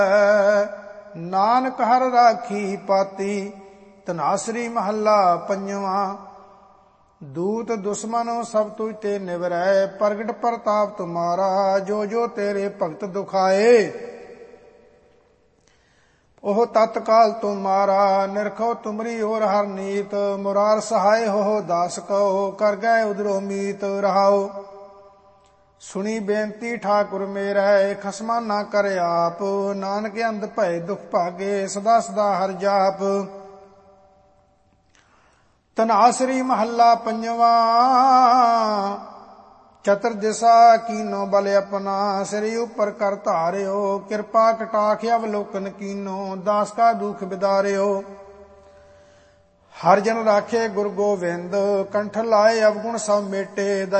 ਨਾਨਕ ਹਰ ਰਾਖੀ ਪਾਤੀ। ਧਨਾਸਰੀ ਮਹੱਲਾ ਪੰਜਵਾਂ। ਦੂਤ ਦੁਸ਼ਮਨ ਸਭ ਤੁਝ ਤੇ ਨਿਵਰੈ, ਪ੍ਰਗਟ ਪ੍ਰਤਾਪ ਤੁਮਾਰਾ, ਜੋ ਜੋ ਤੇਰੇ ਭਗਤ ਦੁਖਾਏ। ਉਹ ਤਤਕਾਲ ਤੁਮਾਰਾ, ਨਿਰਖੋ ਤੁਮਰੀ ਓਰ ਹਰ ਨੀਤ। ਮੁਰਾਰ ਸਹਾਇ ਹੋ ਦਾਸ ਕਉ, ਕਰ ਗਏ ਉਦਰੋ ਮੀਤ। ਰਹਾਉ ਸੁਣੀ ਬੇਨਤੀ ਠਾਕੁਰ ਮੇਰੈ, ਖਸਮਾ ਨਾ ਕਰ ਆਪ। ਨਾਨਕ ਅੰਧ ਭਏ ਦੁਖ ਭਾਗੇ, ਸਦਾ ਸਦਾ ਹਰਿ ਜਾਪ। ਧਨਾਸਰੀ ਮਹੱਲਾ ਪੰਜਵਾਂ। ਚਤੁਰ ਦਿਸ਼ਾ ਕੀਨੋ ਬਲ ਆਪਣਾ, ਸਿਰ ਉਪਰ ਕਰ ਧਾਰਿਓ। ਕਿਰਪਾ ਕਟਾਖ ਅਵਲੋਕਨ ਕੀਨੋ, ਦਾਸ ਕਾ ਦੁਖ ਬਿਦਾਰਿਓ। ਹਰਿ ਜਨ ਰਾਖੇ ਗੁਰ ਗੋਬਿੰਦ, ਕੰਠ ਲਾਏ ਅਵਗੁਣ ਸਭ ਮੇਟੇ।